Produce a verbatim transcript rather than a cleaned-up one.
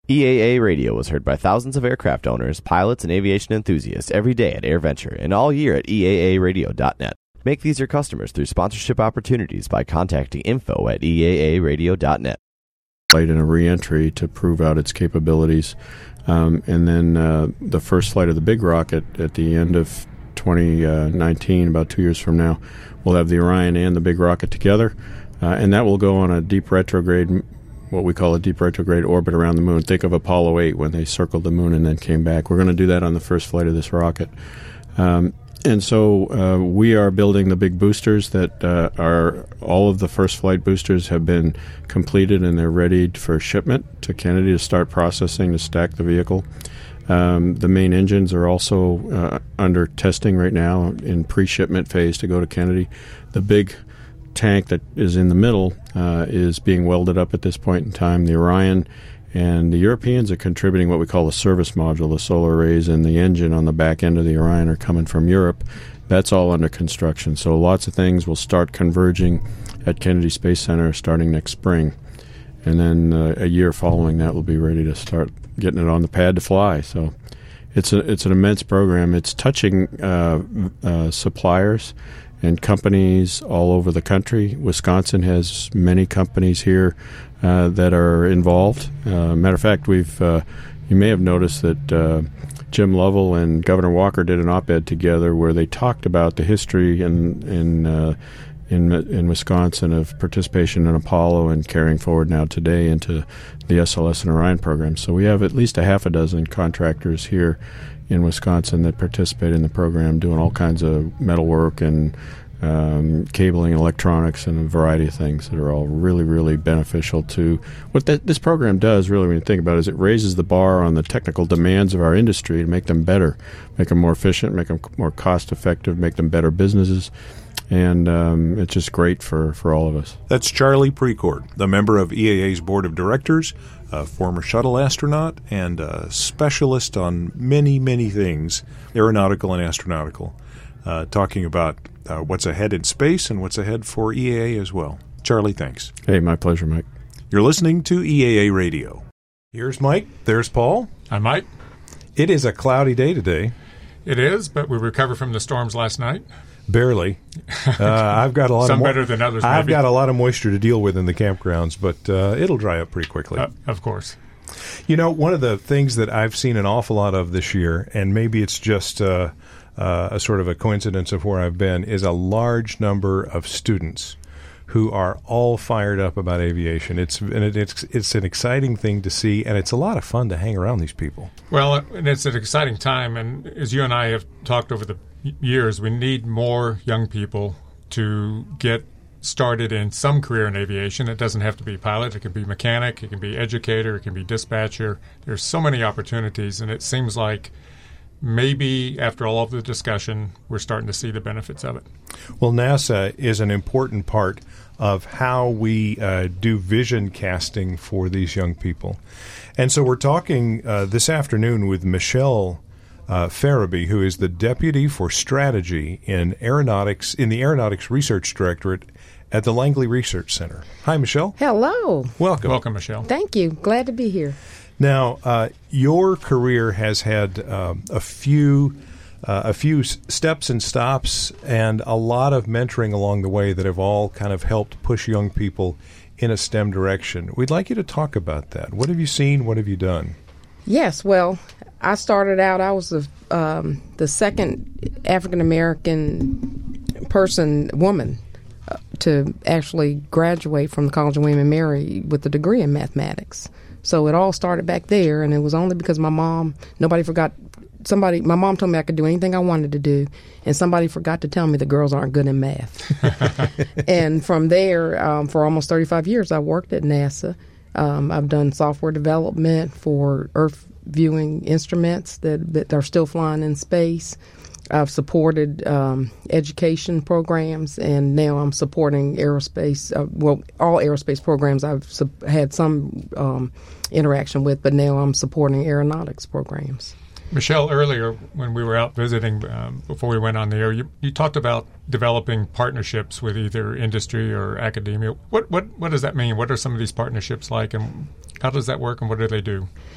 E A A Radio was heard by thousands of aircraft owners, pilots, and aviation enthusiasts every day at AirVenture and all year at E A A radio dot net. Make these your customers through sponsorship opportunities by contacting info at E A A radio dot net. Flight and a re-entry to prove out its capabilities. Um, and then uh, the first flight of the big rocket at the end of twenty nineteen, about two years from now, we'll have the Orion and the big rocket together. Uh, and that will go on a deep retrograde, what we call a deep retrograde orbit around the moon. Think of Apollo eight when they circled the moon and then came back. We're going to do that on the first flight of this rocket. Um, and so uh, we are building the big boosters that uh, are, all of the first flight boosters have been completed and they're ready for shipment to Kennedy to start processing to stack the vehicle. Um, the main engines are also uh, under testing right now in pre-shipment phase to go to Kennedy. The big tank that is in the middle uh, is being welded up at this point in time. The Orion and the Europeans are contributing what we call the service module. The solar arrays and the engine on the back end of the Orion are coming from Europe. That's all under construction. So lots of things will start converging at Kennedy Space Center starting next spring. And then uh, a year following that, we'll be ready to start getting it on the pad to fly. So it's a, it's an immense program. It's touching uh, uh, suppliers and companies all over the country. Wisconsin has many companies here uh, that are involved. Uh, matter of fact, we've uh, you may have noticed that uh, Jim Lovell and Governor Walker did an op-ed together where they talked about the history in in uh, in, in Wisconsin of participation in Apollo and carrying forward now today into the S L S and Orion programs. So we have at least a half a dozen contractors here in Wisconsin that participate in the program, doing all kinds of metalwork and um, cabling and electronics and a variety of things that are all really, really beneficial to what that, this program does, really, when you think about it, is it raises the bar on the technical demands of our industry to make them better, make them more efficient, make them more cost-effective, make them better businesses. And um, it's just great for, for all of us. That's Charlie Precourt, the member of E A A's board of directors, a former shuttle astronaut, and a specialist on many, many things, aeronautical and astronautical, uh, talking about uh, what's ahead in space and what's ahead for E A A as well. Charlie, thanks. Hey, my pleasure, Mike. You're listening to E A A Radio. Here's Mike. There's Paul. I'm Mike. It is a cloudy day today. It is, but we recovered from the storms last night. Barely. Uh, I've got a lot Some of mo- better than others. I've maybe. got a lot of moisture to deal with in the campgrounds, but uh, it'll dry up pretty quickly. Uh, of course. You know, one of the things that I've seen an awful lot of this year, and maybe it's just uh, uh, a sort of a coincidence of where I've been, is a large number of students who are all fired up about aviation. It's and it, it's it's an exciting thing to see, and it's a lot of fun to hang around these people. Well, and it's an exciting time, and as you and I have talked over the years, we need more young people to get started in some career in aviation. It doesn't have to be pilot. It can be mechanic. It can be educator. It can be dispatcher. There's so many opportunities, and it seems like maybe after all of the discussion, we're starting to see the benefits of it. Well, NASA is an important part of how we uh, do vision casting for these young people. And so we're talking uh, this afternoon with Michelle Uh, Farabee, who is the Deputy for Strategy in Aeronautics in the Aeronautics Research Directorate at the Langley Research Center. Hi, Michelle. Hello. Welcome. Welcome, Michelle. Thank you. Glad to be here. Now, uh, your career has had um, a few uh, a few s- steps and stops and a lot of mentoring along the way that have all kind of helped push young people in a STEM direction. We'd like you to talk about that. What have you seen? What have you done? Yes, well, I started out, I was the, um, the second African-American person, woman, uh, to actually graduate from the College of William and Mary with a degree in mathematics. So it all started back there, and it was only because my mom, nobody forgot, somebody, my mom told me I could do anything I wanted to do, and somebody forgot to tell me the girls aren't good in math. And from there, um, for almost thirty-five years, I worked at NASA. Um, I've done software development for Earth viewing instruments that, that are still flying in space. I've supported um, education programs, and now I'm supporting aerospace. Uh, well, all aerospace programs I've su- had some um, interaction with, but now I'm supporting aeronautics programs. Michelle, earlier when we were out visiting, um, before we went on the air, you, you talked about developing partnerships with either industry or academia. What, what, what does that mean? What are some of these partnerships like, and how does that work, and what do they do?